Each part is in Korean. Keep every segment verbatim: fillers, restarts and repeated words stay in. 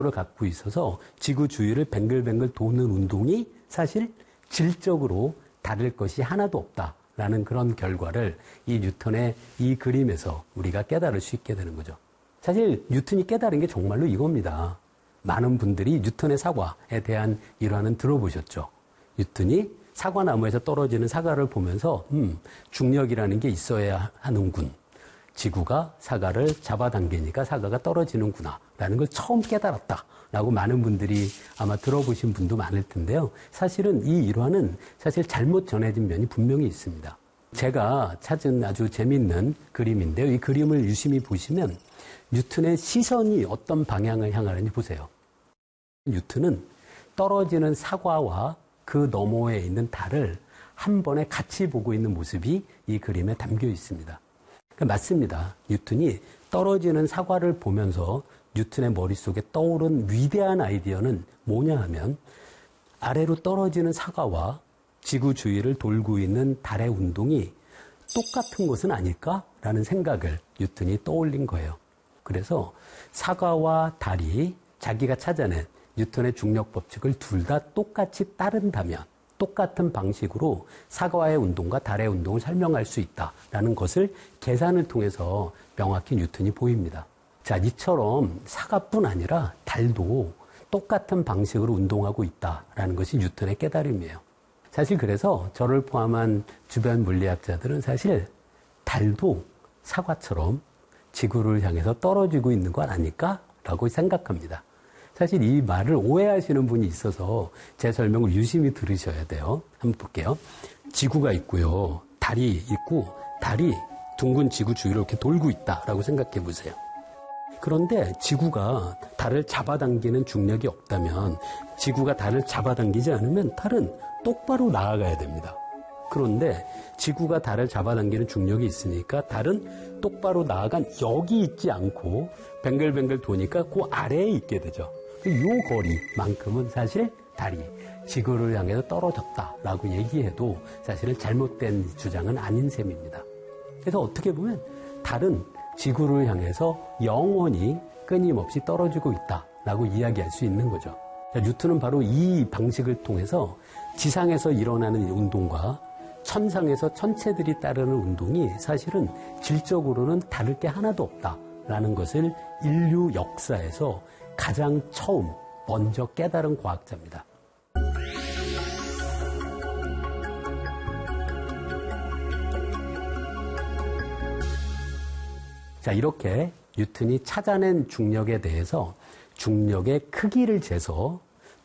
를 갖고 있어서 지구 주위를 뱅글뱅글 도는 운동이 사실 질적으로 다를 것이 하나도 없다라는 그런 결과를 이 뉴턴의 이 그림에서 우리가 깨달을 수 있게 되는 거죠. 사실 뉴턴이 깨달은 게 정말로 이겁니다. 많은 분들이 뉴턴의 사과에 대한 일화는 들어보셨죠. 뉴턴이 사과나무에서 떨어지는 사과를 보면서 음, 중력이라는 게 있어야 하는군. 지구가 사과를 잡아당기니까 사과가 떨어지는구나 라는 걸 처음 깨달았다 라고 많은 분들이 아마 들어보신 분도 많을 텐데요. 사실은 이 일화는 사실 잘못 전해진 면이 분명히 있습니다. 제가 찾은 아주 재미있는 그림인데요. 이 그림을 유심히 보시면 뉴턴의 시선이 어떤 방향을 향하는지 보세요. 뉴턴은 떨어지는 사과와 그 너머에 있는 달을 한 번에 같이 보고 있는 모습이 이 그림에 담겨 있습니다. 맞습니다. 뉴턴이 떨어지는 사과를 보면서 뉴턴의 머릿속에 떠오른 위대한 아이디어는 뭐냐 하면 아래로 떨어지는 사과와 지구 주위를 돌고 있는 달의 운동이 똑같은 것은 아닐까라는 생각을 뉴턴이 떠올린 거예요. 그래서 사과와 달이 자기가 찾아낸 뉴턴의 중력 법칙을 둘 다 똑같이 따른다면 똑같은 방식으로 사과의 운동과 달의 운동을 설명할 수 있다라는 것을 계산을 통해서 명확히 뉴턴이 보입니다. 자, 이처럼 사과뿐 아니라 달도 똑같은 방식으로 운동하고 있다라는 것이 뉴턴의 깨달음이에요. 사실 그래서 저를 포함한 주변 물리학자들은 사실 달도 사과처럼 지구를 향해서 떨어지고 있는 것 아닐까라고 생각합니다. 사실 이 말을 오해하시는 분이 있어서 제 설명을 유심히 들으셔야 돼요. 한번 볼게요. 지구가 있고요. 달이 있고 달이 둥근 지구 주위를 이렇게 돌고 있다라고 생각해 보세요. 그런데 지구가 달을 잡아당기는 중력이 없다면 지구가 달을 잡아당기지 않으면 달은 똑바로 나아가야 됩니다. 그런데 지구가 달을 잡아당기는 중력이 있으니까 달은 똑바로 나아간 여기 있지 않고 뱅글뱅글 도니까 그 아래에 있게 되죠. 이 거리만큼은 사실 달이 지구를 향해서 떨어졌다라고 얘기해도 사실은 잘못된 주장은 아닌 셈입니다. 그래서 어떻게 보면 달은 지구를 향해서 영원히 끊임없이 떨어지고 있다라고 이야기할 수 있는 거죠. 뉴턴은 바로 이 방식을 통해서 지상에서 일어나는 운동과 천상에서 천체들이 따르는 운동이 사실은 질적으로는 다를 게 하나도 없다라는 것을 인류 역사에서 가장 처음 먼저 깨달은 과학자입니다. 자, 이렇게 뉴턴이 찾아낸 중력에 대해서 중력의 크기를 재서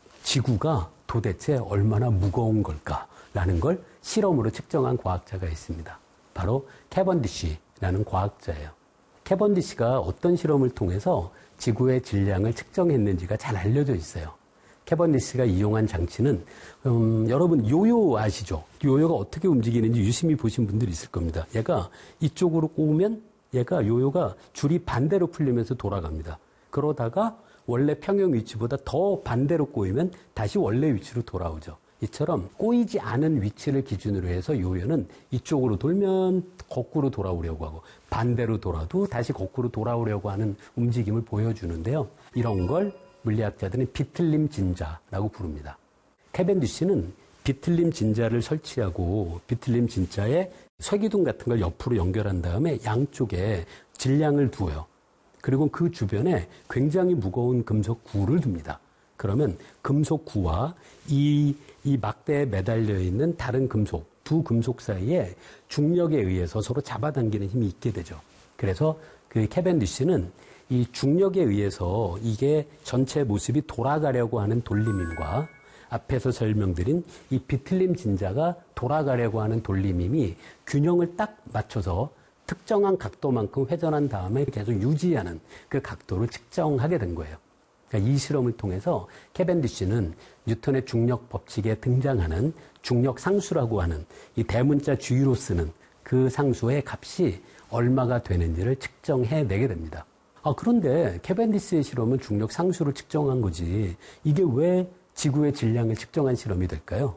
지구가 도대체 얼마나 무거운 걸까라는 걸 실험으로 측정한 과학자가 있습니다. 바로 캐번디시라는 과학자예요. 캐번디시가 어떤 실험을 통해서 지구의 질량을 측정했는지가 잘 알려져 있어요. 캐번디시가 이용한 장치는 음, 여러분 요요 아시죠? 요요가 어떻게 움직이는지 유심히 보신 분들이 있을 겁니다. 얘가 이쪽으로 꼬우면 얘가 요요가 줄이 반대로 풀리면서 돌아갑니다. 그러다가 원래 평형 위치보다 더 반대로 꼬이면 다시 원래 위치로 돌아오죠. 이처럼 꼬이지 않은 위치를 기준으로 해서 요요는 이쪽으로 돌면 거꾸로 돌아오려고 하고 반대로 돌아도 다시 거꾸로 돌아오려고 하는 움직임을 보여주는데요. 이런 걸 물리학자들은 비틀림 진자라고 부릅니다. 캐벤디시는 비틀림 진자를 설치하고 비틀림 진자에 쇠기둥 같은 걸 옆으로 연결한 다음에 양쪽에 질량을 두어요. 그리고 그 주변에 굉장히 무거운 금속 구를 둡니다. 그러면 금속 구와 이, 이 막대에 매달려 있는 다른 금속, 두 금속 사이에 중력에 의해서 서로 잡아당기는 힘이 있게 되죠. 그래서 그 캐벤디시는 이 중력에 의해서 이게 전체 모습이 돌아가려고 하는 돌림힘과 앞에서 설명드린 이 비틀림 진자가 돌아가려고 하는 돌림힘이 균형을 딱 맞춰서 특정한 각도만큼 회전한 다음에 계속 유지하는 그 각도를 측정하게 된 거예요. 그러니까 이 실험을 통해서 캐벤디시는 뉴턴의 중력 법칙에 등장하는 중력 상수라고 하는 이 대문자 G로 쓰는 그 상수의 값이 얼마가 되는지를 측정해내게 됩니다. 아, 그런데 캐벤디시의 실험은 중력 상수를 측정한 거지 이게 왜 지구의 질량을 측정한 실험이 될까요?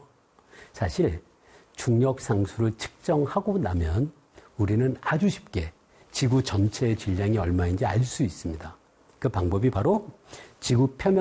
사실 중력 상수를 측정하고 나면 우리는 아주 쉽게 지구 전체의 질량이 얼마인지 알 수 있습니다. 그 방법이 바로 지구 표면